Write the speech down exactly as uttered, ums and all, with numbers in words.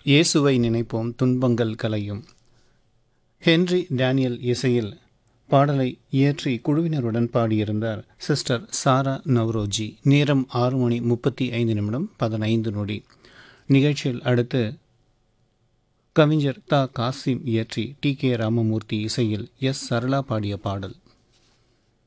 இயேசுவை நினைப்போம் துன்பங்கள் கலையும். ஹென்றி டேனியல் இசையில் பாடலை இயற்றி குழுவினருடன் பாடியிருந்தார் சிஸ்டர் சாரா நவ்ரோஜி. நேரம் ஆறு மணி முப்பத்தி ஐந்து நிமிடம் பதினைந்து நொடி. நிகழ்ச்சியில் அடுத்து கவிஞர் தா காசிம் இயற்றி டி கே ராமமூர்த்தி இசையில் எஸ் சரளா பாடிய பாடல்.